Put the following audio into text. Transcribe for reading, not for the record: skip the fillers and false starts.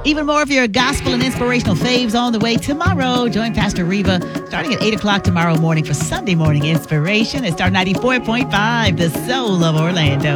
Even more of your gospel and inspirational faves on the way tomorrow. Join Pastor Reva starting at 8 o'clock tomorrow morning for Sunday morning inspiration at Star 94.5, the soul of Orlando.